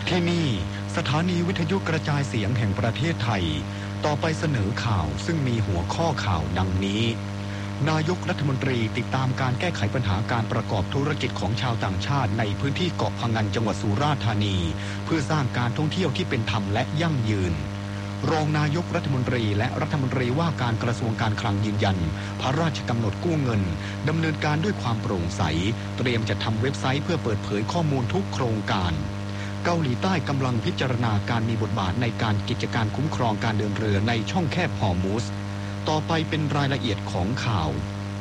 ที่นี่สถานีวิทยุกระจายเสียงแห่งประเทศไทยต่อไปเสนอข่าวซึ่งมีหัวข้อข่าวดังนี้นายกรัฐมนตรีติดตามการแก้ไขปัญหาการประกอบธุรกิจของชาวต่างชาติในพื้นที่เกาะพะงันจังหวัดสุราษฎร์ธานีเพื่อสร้างการท่องเที่ยวที่เป็นธรรมและยั่งยืนรองนายกรัฐมนตรีและรัฐมนตรีว่าการกระทรวงการคลังยืนยันพระราชกำหนดกู้เงินดำเนินการด้วยความโปร่งใสเตรียมจะทำเว็บไซต์เพื่อเปิดเผยข้อมูลทุกโครงการเกาหลีใต้กำลังพิจารณาการมีบทบาทในการกิจการคุ้มครองการเดินเรือในช่องแคบฮอร์มุซต่อไปเป็นรายละเอียดของข่า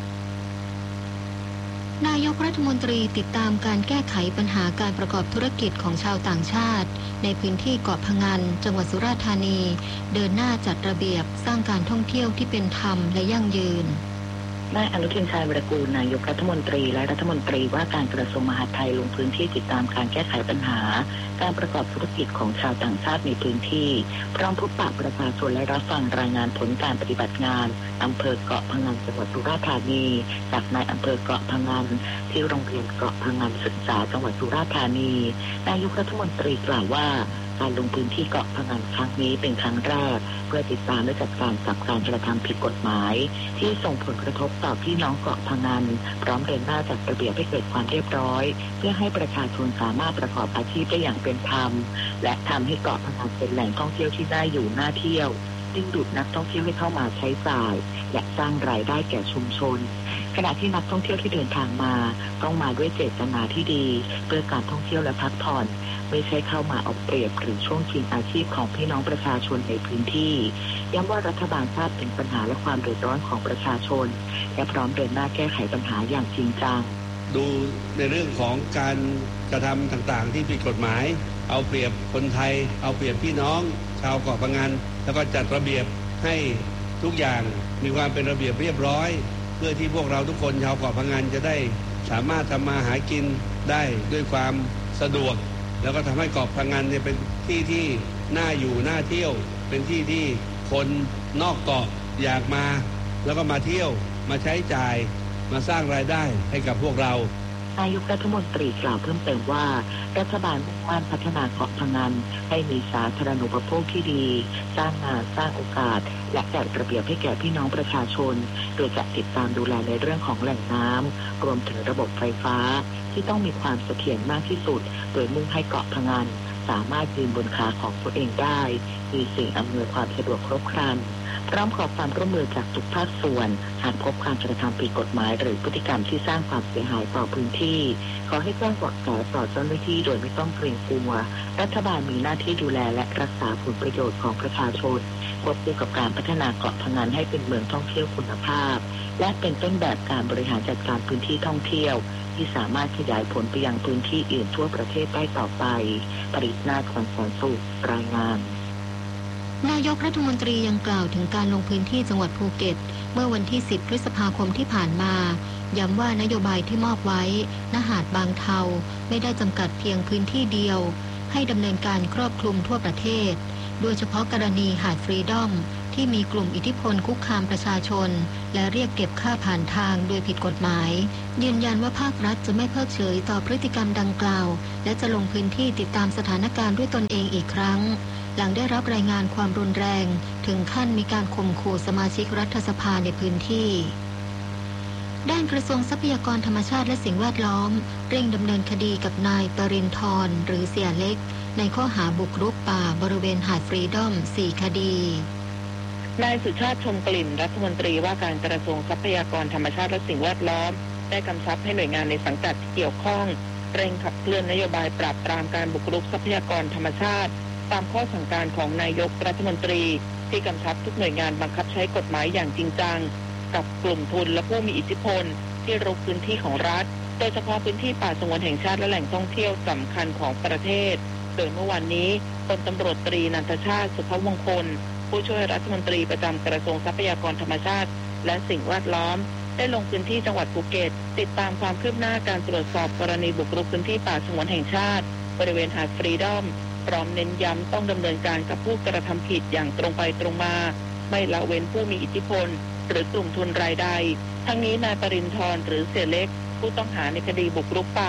วนายกรัฐมนตรีติดตามการแก้ไขปัญหาการประกอบธุรกิจของชาวต่างชาติในพื้นที่เกาะพะงันจังหวัดสุราษฎร์ธานีเดินหน้าจัดระเบียบสร้างการท่องเที่ยวที่เป็นธรรมและยั่งยืนนายอนุทินชาญวิรากูลนายกรัฐมนตรีและรัฐมนตรีว่าการกระทรวงมหาดไทยลงพื้นที่ติดตามการแก้ไขปัญหาการประกอบธุรกิจของชาวต่างชาติในพื้นที่พร้อมพบปะประชาชนและรับฟังรายงานผลการปฏิบัติงานอำเภอเกาะพะงันจังหวัดสุราษฎร์ธานีจากนายอำเภอเกาะพะงันที่โรงเรียนเกาะพะงันศึกษาจังหวัดสุราษฎร์ธานีนายกรัฐมนตรีกล่าวว่าการลงพื้นที่เกาะพะงันครั้งนี้เป็นครั้งแรกเพื่อติดตามและจัดการกับการกระทำผิดกฎหมายที่ส่งผลกระทบต่อพี่น้องเกาะพะงันพร้อมเดินหน้าจัดระเบียบให้เกิดความเรียบร้อยเพื่อให้ประชาชนสามารถประกอบอาชีพได้อย่างเป็นธรรมและทำให้เกาะพะงันเป็นแหล่งท่องเที่ยวที่น่าอยู่น่าเที่ยวดึงดูดนักท่องเที่ยวให้เข้ามาใช้จ่ายและสร้างรายได้แก่ชุมชนขณะที่นักท่องเที่ยวที่เดินทางมาต้องมาด้วยเจตนาที่ดีเพื่อการท่องเที่ยวและพักผ่อนไม่ใช่เข้ามาเอาเปรียบหรือช่วงชิงอาชีพของพี่น้องประชาชนในพื้นที่ย้ำว่ารัฐบาลทราบถึงปัญหาและความเดือดร้อนของประชาชนและพร้อมเดินหน้าแก้ไขปัญหาอย่างจริงจังดูในเรื่องของการกระทำต่างๆที่ผิดกฎหมายเอาเปรียบคนไทยเอาเปรียบพี่น้องชาวเกาะพะงันแล้วก็จัดระเบียบให้ทุกอย่างมีความเป็นระเบียบเรียบร้อยเพื่อที่พวกเราทุกคนชาวเกาะพะงันจะได้สามารถทำมาหากินได้ด้วยความสะดวกแล้วก็ทำให้เกาะพะงันเนี่ยเป็นที่ที่น่าอยู่น่าเที่ยวเป็นที่ที่คนนอกเกาะอยากมาแล้วก็มาเที่ยวมาใช้จ่ายมาสร้างรายได้ให้กับพวกเรานายกรัฐมนตรีกล่าวเพิ่มเติมว่ารัฐบาลมุ่งมั่นพัฒนาเกาะพะงันให้มีสาธารณูปโภคที่ดีสร้างงานสร้างโอกาสและจัดระเบียบให้แก่พี่น้องประชาชนโดยจะติดตามดูแลในเรื่องของแหล่งน้ำรวมถึงระบบไฟฟ้าที่ต้องมีความเสถียรมากที่สุดโดยมุ่งให้เกาะพะงันสามารถยืนบนขาของตัวเองได้มีสิ่งอำนวยความสะดวกครบครันพร้อมขอความร่วมมือจากทุกภาคส่วนหากพบการกระทำผิดกฎหมายหรือพฤติกรรมที่สร้างความเสียหายต่อพื้นที่ขอให้แจ้งเบาะแสต่อเจ้าหน้าที่โดยไม่ต้องเกรงกลัวรัฐบาลมีหน้าที่ดูแลและรักษาผลประโยชน์ของประชาชนควบคู่กับการพัฒนาเกาะพะงันให้เป็นเมืองท่องเที่ยวคุณภาพและเป็นต้นแบบการบริหารจัดการพื้นที่ท่องเที่ยวที่สามารถขยายผลไปยังพื้นที่อื่นทั่วประเทศได้ต่อไปปริศนาถ ขวัญแสนสุขรายงานนายกรัฐมนตรียังกล่าวถึงการลงพื้นที่จังหวัดภูเก็ตเมื่อวันที่10พฤษภาคมที่ผ่านมาย้ำว่านโยบายที่มอบไว้ณหาดบางเทาไม่ได้จำกัดเพียงพื้นที่เดียวให้ดำเนินการครอบคลุมทั่วประเทศโดยเฉพาะกรณีหาดฟรีดอมที่มีกลุ่มอิทธิพลคุกคามประชาชนและเรียกเก็บค่าผ่านทางโดยผิดกฎหมายยืนยันว่าภาครัฐจะไม่เพิกเฉยต่อพฤติกรรมดังกล่าวและจะลงพื้นที่ติดตามสถานการณ์ด้วยตนเองอีกครั้งหลังได้รับรายงานความรุนแรงถึงขั้นมีการข่มขู่สมาชิกรัฐสภาในพื้นที่ด้านกระทรวงทรัพยากรธรรมชาติและสิ่งแวดล้อมเร่งดำเนินคดีกับนายปรินทร์หรือเสียเล็กในข้อหาบุกรุกป่าบริเวณหาดฟรีดอม4 คดีนายสุชาติชมกลิ่นรัฐมนตรีว่าการกระทรวงทรัพยากรธรรมชาติและสิ่งแวดล้อมได้กำชับให้หน่วยงานในสังกัดที่เกี่ยวข้องเร่งขับเคลื่อนนโยบายปราบปรามการบุกรุกทรัพยากรธรรมชาติตามข้อสั่งการของนายกรัฐมนตรีที่กำชับทุกหน่วยงานบังคับใช้กฎหมายอย่างจริงจังกับกลุ่มทุนและผู้มีอิทธิพลที่รุกพื้นที่ของรัฐโดยเฉพาะพื้นที่ป่าสงวนแห่งชาติและแหล่งท่องเที่ยวสำคัญของประเทศโดยเมื่อวันนี้พลตำรวจตรีนันทชาติสุภวงคลผู้ช่วยรัฐมนตรีประจำกระทรวงทรัพยากรธรรมชาติและสิ่งแวดล้อมได้ลงพื้นที่จังหวัดภูเก็ตติดตามความคืบหน้าการตรวจสอบกรณีบุกรุกพื้นที่ป่าสงวนแห่งชาติบริเวณหาดฟรีดอมพร้อมเน้นย้ำต้องดำเนินการกับผู้กระทำผิดอย่างตรงไปตรงมาไม่ละเว้นผู้มีอิทธิพลหรือกลุ่มทุนรายใดทั้งนี้นายปรินทร์หรือเสียเล็กผู้ต้องหาในคดีบุกรุกป่า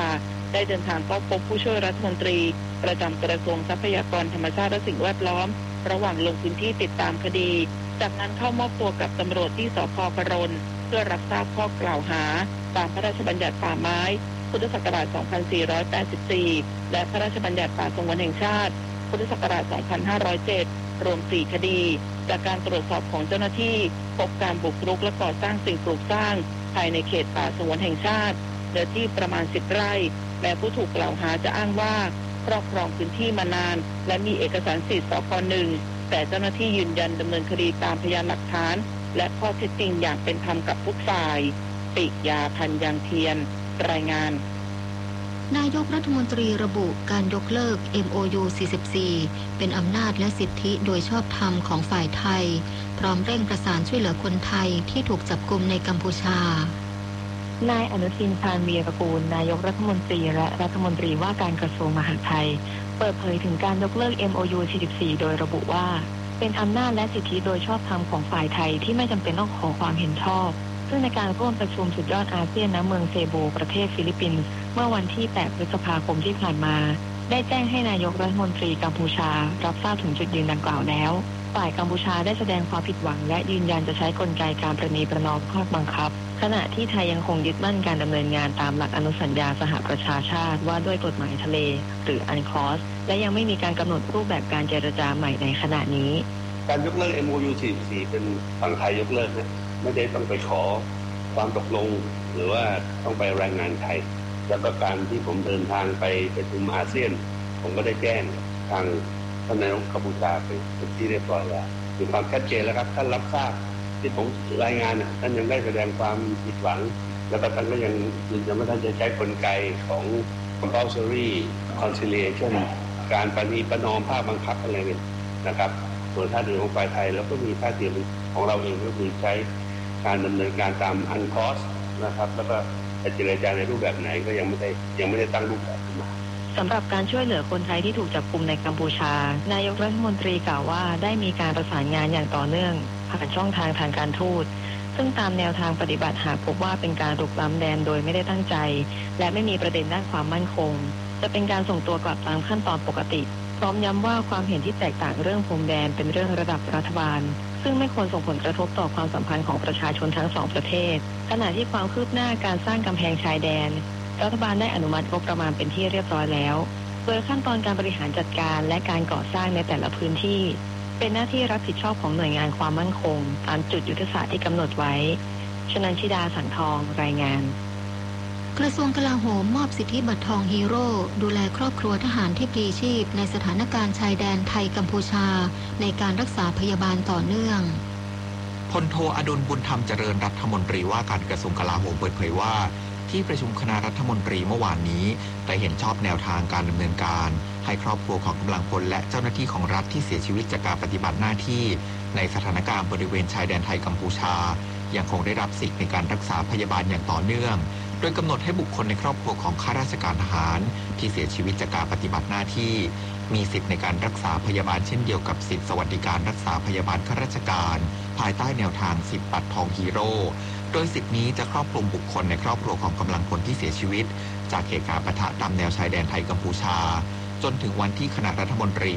ได้เดินทางเข้าพบผู้ช่วยรัฐมนตรีประจำกระทรวงทรัพยากรธรรมชาติและสิ่งแวดล้อมระหว่างลงพื้นที่ติดตามคดีจากนั้นเข้ามอบตัวกับตำรวจที่สภ.พรนเพื่อรับทราบข้อกล่าวหาตามพระราชบัญญัติป่าไม้พุทธศักราช 2484 และพระราชบัญญัติป่าสงวนแห่งชาติพุทธศักราช 2507 รวม 4 คดีจากการตรวจสอบของเจ้าหน้าที่พบการบุกรุกและก่อสร้างสิ่งปลูกสร้างภายในเขตป่าสงวนแห่งชาติเนื้อที่ประมาณ 10 ไร่และผู้ถูกกล่าวหาจะอ้างว่าครอบครองพื้นที่มานานและมีเอกสารสิทธิ์สค.1แต่เจ้าหน้าที่ยืนยันดำเนินคดีตามพยานหลักฐานและข้อเท็จจริงอย่างเป็นธรรมกับทุกฝ่ายปิยาพันธ์ยังเทียนรายงานนายกรัฐมนตรีระบุการยกเลิก MOU 44 เป็นอำนาจและสิทธิโดยชอบธรรมของฝ่ายไทยพร้อมเร่งประสานช่วยเหลือคนไทยที่ถูกจับกุมในกัมพูชานายอนุทิน ชาญวีรกูลนายกรัฐมนตรีและรัฐมนตรีว่าการกระทรวงมหาดไทยเปิดเผยถึงการยกเลิก MOU 44 โดยระบุว่าเป็นอำนาจและสิทธิโดยชอบธรรมของฝ่ายไทยที่ไม่จำเป็นต้องขอความเห็นชอบซึ่งในการร่วมประชุมสุดยอดอาเซียนณเมืองเซโบประเทศฟิลิปปินส์เมื่อวันที่ 8 พฤษภาคมที่ผ่านมาได้แจ้งให้นายกรัฐมนตรีกัมพูชารับทราบถึงจุดยืนดังกล่าวแล้วฝ่ายกัมพูชาได้แสดงความผิดหวังและยืนยันจะใช้กลไกการประนีประนอมภาคบังคับขณะที่ไทยยังคงยึดมั่นการดำเนินงานตามหลักอนุสัญญาสหประชาชาติว่าด้วยกฎหมายทะเลหรือ UNCLOS และยังไม่มีการกำหนดรูปแบบการเจรจาใหม่ในขณะนี้การยกเลิก MOU 44 เป็นฝั่งไทยยกเลิกนะไม่ได้ต้องไปขอความตกลงหรือว่าต้องไปรายงานไทยแล้วก็การที่ผมเดินทางไปประชุมอาเซียนผมก็ได้แจ้งทางท่านนายกกัมพูชาไปเป็นที่เรียบร้อยแล้วมีความชัดเจนแล้วครับท่านรับทราบที่ผมรายงานท่านยังได้แสดงความผิดหวังแล้วก็ท่านก็ยังยืนยันว่าท่านจะใช้กลไกของ compulsory conciliation การประนีประนอมภาคบังคับอะไรเนี่ยนะครับส่วนท่าทีของฝ่ายไทยแล้วก็มีท่าทีของเราเองก็คือใช้การดำเนินการตาม UNCLOS นะครับแล้วก็เจรจาในรูปแบบไหนก็ยังไม่ได้ตั้งรูปแบบขึ้นมาสำหรับการช่วยเหลือคนไทยที่ถูกจับกุมในกัมพูชานายกรัฐมนตรีกล่าวว่าได้มีการประสานงานอย่างต่อเนื่องผ่านช่องทางการทูตซึ่งตามแนวทางปฏิบัติหากพบว่าเป็นการรุกล้ำแดนโดยไม่ได้ตั้งใจและไม่มีประเด็นด้านความมั่นคงจะเป็นการส่งตัวกลับตามขั้นตอนปกติพร้อมย้ำว่าความเห็นที่แตกต่างเรื่องพรมแดนเป็นเรื่องระดับรัฐบาลซึ่งไม่ควรส่งผลกระทบต่อความสัมพันธ์ของประชาชนทั้งสองประเทศขณะที่ความคืบหน้าการสร้างกำแพงชายแดนรัฐบาลได้อนุมัติงบประมาณเป็นที่เรียบร้อยแล้วโดยขั้นตอนการบริหารจัดการและการก่อสร้างในแต่ละพื้นที่เป็นหน้าที่รับผิดชอบของหน่วยงานความมั่นคงตามจุดยุทธศาสตร์ที่กำหนดไว้ชนันชิดาสังทองรายงานกระทรวงกลาโหมมอบสิทธิบัตรทองฮีโร่ดูแลครอบครัวทหารที่พลีชีพในสถานการณ์ชายแดนไทยกัมพูชาในการรักษาพยาบาลต่อเนื่องพลโทอดุลบุญธรรมเจริญรัฐมนตรีว่าการกระทรวงกลาโหมเปิดเผยว่าที่ประชุมคณะรัฐมนตรีเมื่อวานนี้ได้เห็นชอบแนวทางการดำเนินการให้ครอบครัวของกำลังพลและเจ้าหน้าที่ของรัฐที่เสียชีวิตจากการปฏิบัติหน้าที่ในสถานการณ์บริเวณชายแดนไทยกัมพูชายังคงได้รับสิทธิในการรักษาพยาบาลอย่างต่อเนื่องโดยกำหนดให้บุคคลในครอบครัวของข้าราชการทหารที่เสียชีวิตจากการปฏิบัติหน้าที่มีสิทธิในการรักษาพยาบาลเช่นเดียวกับสิทธิสวัสดิการรักษาพยาบาลข้าราชการภายใต้แนวทางสิทธิบัตรทองฮีโร่โดยสิทธินี้จะครอบคลุมบุคคลในครอบครัวของกำลังพลที่เสียชีวิตจากเหตุการณ์ปะทะตามแนวชายแดนไทยกัมพูชาจนถึงวันที่คณะรัฐมนตรี